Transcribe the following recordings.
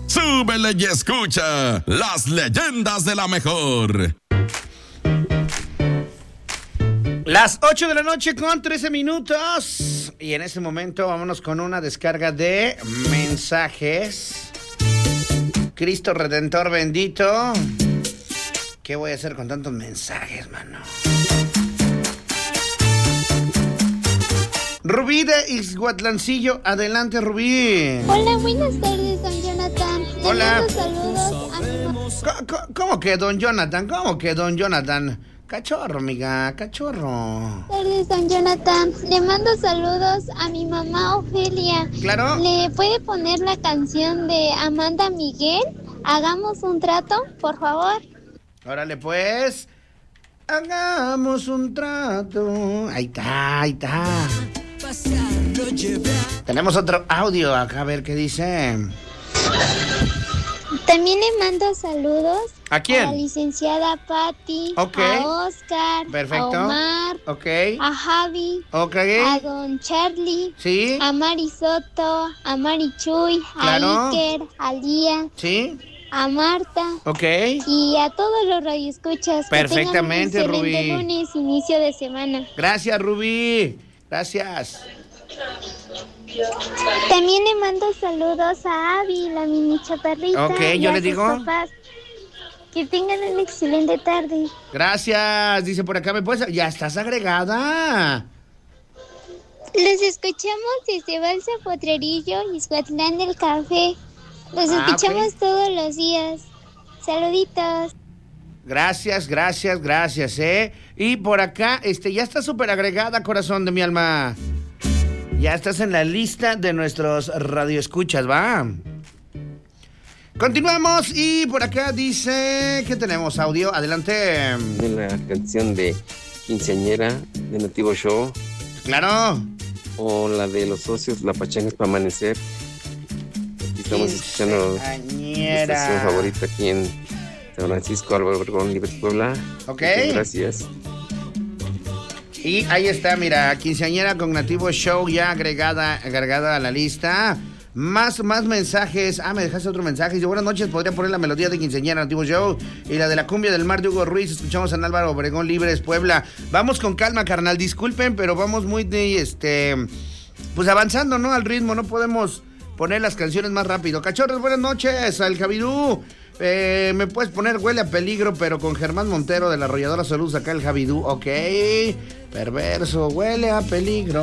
súbele y escucha las leyendas de la mejor. Las 8 de la noche con 13 minutos. Y en este momento vámonos con una descarga de mensajes. Cristo Redentor bendito. ¿Qué voy a hacer con tantos mensajes, mano? Rubí de Ixhuatlancillo. Adelante, Rubí. Hola, buenas tardes, don Jonathan. Hola. Saludos a mi mamá. ¿Cómo que don Jonathan? ¿Cómo que don Jonathan? Cachorro, amiga, cachorro. Buenas tardes, don Jonathan. Le mando saludos a mi mamá Ofelia. Claro. ¿Le puede poner la canción de Amanda Miguel? Hagamos un trato, por favor. Órale, pues. Hagamos un trato. Ahí está, ahí está. Tenemos otro audio acá, a ver qué dice. También le mando saludos. ¿A quién? A la licenciada Patti, Okay. a Oscar, Perfecto. a Omar, Ok. a Javi, Ok. a don Charlie, Sí. a Mari Soto, a Mari Chuy, Claro. a Iker, a Lía, Sí. a Marta Ok. y a todos los radioescuchas. Perfectamente, que tengan un excelente Rubí. lunes, inicio de semana. Gracias, Rubí. Gracias. También le mando saludos a Abby, la mini chaparrita. Ok, y yo a le sus digo. papás. Que tengan una excelente tarde. Gracias. Dice por acá, ¿me puedes? Ya estás agregada. Los escuchamos desde Balsa Potrerillo, Ixhuatlán del Café. Los escuchamos ok. todos los días. Saluditos. Gracias, gracias, gracias, Y por acá, ya está súper agregada, corazón de mi alma. Ya estás en la lista de nuestros radioescuchas, ¿va? Continuamos y por acá dice que tenemos audio. Adelante. De la canción de Quinceañera de Nativo Show. Claro. O la de los socios, La Pachanga es para amanecer. Aquí estamos escuchando la estación favorita aquí en San Francisco, Álvaro Obregón, Libres, Puebla. Ok. Muchas gracias. Y ahí está, mira, Quinceañera con Nativo Show ya agregada a la lista. Más mensajes. Me dejaste otro mensaje. Yo, buenas noches, podría poner la melodía de Quinceañera Nativo Show y la de la cumbia del mar de Hugo Ruiz. Escuchamos en Álvaro Obregón, Libres, Puebla. Vamos con calma, carnal, disculpen, pero vamos muy pues avanzando, ¿no? Al ritmo, no podemos poner las canciones más rápido. Cachorros, buenas noches, al Javidú. Me puedes poner Huele a Peligro, pero con Germán Montero de la Arrolladora Salud, acá el Javidú. Ok, perverso, Huele a Peligro.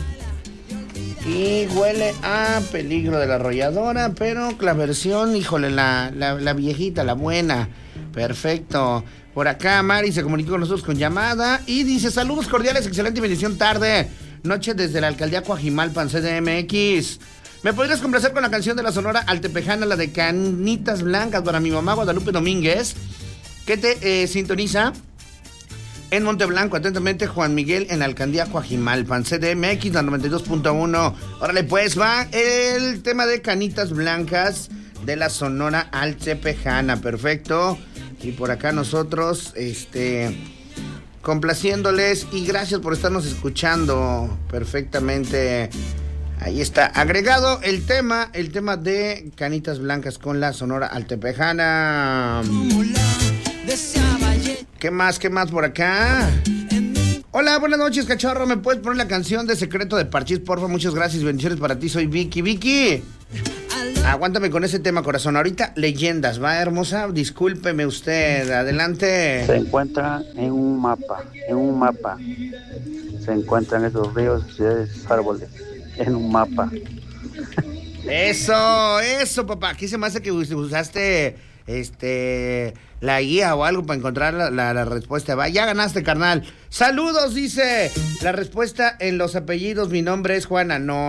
Y Huele a Peligro de la Arrolladora, pero la versión, híjole, la viejita, la buena. Perfecto. Por acá Mari se comunicó con nosotros con llamada y dice: saludos cordiales, excelente bendición tarde. Noche desde la alcaldía Coajimalpan, CDMX. ¿Me podrías complacer con la canción de la Sonora Altepejana, la de Canitas Blancas, para mi mamá Guadalupe Domínguez, que te sintoniza en Monteblanco? Atentamente, Juan Miguel, en la alcaldía Coajimalpan, CDMX, la 92.1. Órale, pues va el tema de Canitas Blancas de la Sonora Altepejana. Perfecto. Y por acá nosotros, complaciéndoles y gracias por estarnos escuchando perfectamente. Ahí está, agregado el tema de Canitas Blancas con la Sonora Altepejana. ¿Qué más por acá? Hola, buenas noches, cachorro. ¿Me puedes poner la canción de Secreto de Parchís, porfa? Muchas gracias, bendiciones para ti. Soy Vicky. Vicky, aguántame con ese tema, corazón. Ahorita leyendas, ¿va, hermosa? Discúlpeme usted, adelante. Se encuentra en un mapa. Se encuentran esos ríos, ciudades, árboles. En un mapa. Eso, papá. Aquí se me hace que usaste la guía o algo para encontrar la respuesta. Va, ya ganaste, carnal. Saludos, dice. La respuesta en los apellidos. Mi nombre es Juana. No.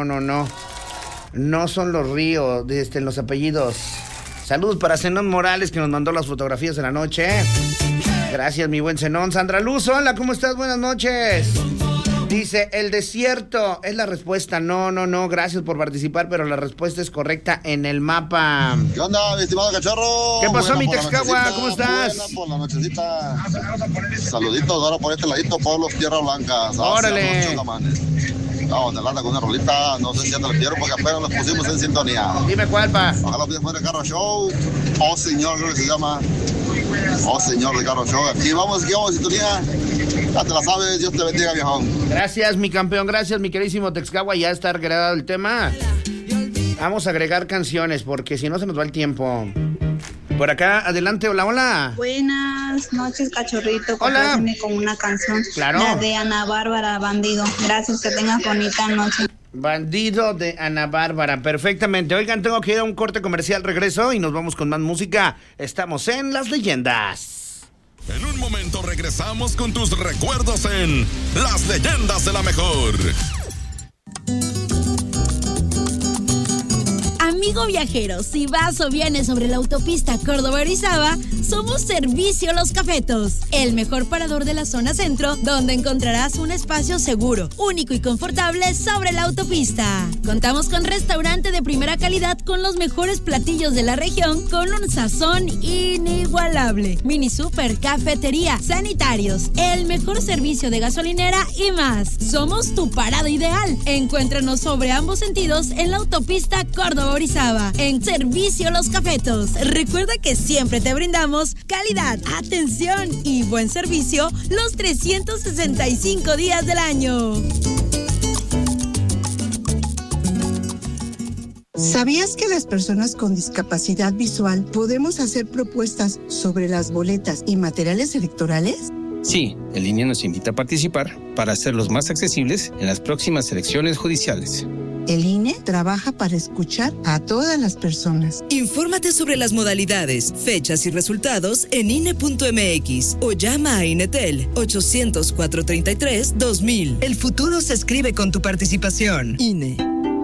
No son los ríos, en los apellidos. Saludos para Zenón Morales, que nos mandó las fotografías en la noche. Gracias, mi buen Zenón. Sandra Luz, hola, ¿cómo estás? Buenas noches. Dice, el desierto es la respuesta. No, gracias por participar, pero la respuesta es correcta en el mapa. ¿Qué onda, mi estimado cachorro? ¿Qué pasó, mi Texcagua? ¿Cómo estás? Buena por la nochecita. Saluditos ahora por este ladito, Pueblos Tierra Blanca. Órale. No, te lata con una rolita, no sé si ya te la quiero porque apenas nos pusimos en sintonía. Dime cuál, pa. Ojalá pides fuera de Carro Show. Oh, señor, creo que se llama. Oh, señor de Carro Show. Aquí vamos en sintonía. Ya te la sabes, Dios te bendiga, viejón. Gracias, mi campeón, gracias, mi queridísimo Texcagua. Ya está agregado el tema. Vamos a agregar canciones porque si no se nos va el tiempo. Por acá, adelante, hola, hola. Buenas noches, cachorrito. Hola. Con una canción. Claro. La de Ana Bárbara, Bandido. Gracias, que tengas bonita noche. Bandido de Ana Bárbara, perfectamente. Oigan, tengo que ir a un corte comercial, regreso y nos vamos con más música. Estamos en Las Leyendas. En un momento regresamos con tus recuerdos en Las Leyendas de la Mejor. Amigo viajero, si vas o vienes sobre la autopista Córdoba-Orizaba, somos Servicio Los Cafetos, el mejor parador de la zona centro, donde encontrarás un espacio seguro, único y confortable sobre la autopista. Contamos con restaurante de primera calidad con los mejores platillos de la región, con un sazón inigualable. Mini super, cafetería, sanitarios, el mejor servicio de gasolinera y más. Somos tu parada ideal. Encuéntranos sobre ambos sentidos en la autopista Córdoba-Orizaba, en Servicio Los Cafetos. Recuerda que siempre te brindamos calidad, atención y buen servicio los 365 días del año. ¿Sabías que las personas con discapacidad visual podemos hacer propuestas sobre las boletas y materiales electorales? Sí, el INE nos invita a participar para hacerlos más accesibles en las próximas elecciones judiciales. El INE trabaja para escuchar a todas las personas. Infórmate sobre las modalidades, fechas y resultados en INE.mx o llama a INETEL 800-433-2000. El futuro se escribe con tu participación. INE.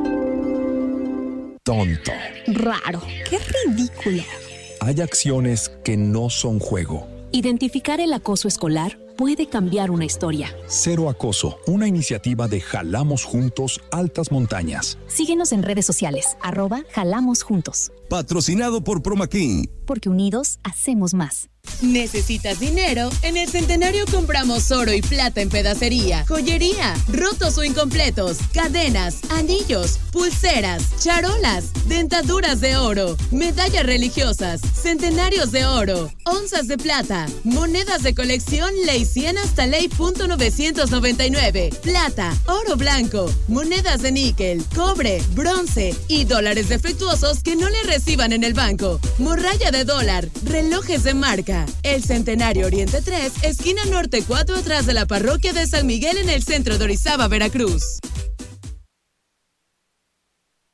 Tonto. Raro. Qué ridículo. Hay acciones que no son juego. Identificar el acoso escolar puede cambiar una historia. Cero Acoso, una iniciativa de Jalamos Juntos Altas Montañas. Síguenos en redes sociales, @Jalamos Juntos. Patrocinado por Promaquín. Porque unidos hacemos más. ¿Necesitas dinero? En el Centenario compramos oro y plata en pedacería, joyería, rotos o incompletos, cadenas, anillos, pulseras, charolas, dentaduras de oro, medallas religiosas, centenarios de oro, onzas de plata, monedas de colección Ley 100 hasta Ley .999, plata, oro blanco, monedas de níquel, cobre, bronce y dólares defectuosos que no le reciban en el banco, morralla de dólar, relojes de marca. El Centenario Oriente 3, esquina norte 4, atrás de la parroquia de San Miguel en el centro de Orizaba, Veracruz.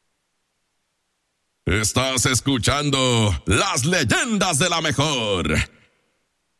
Estás escuchando Las Leyendas de la Mejor.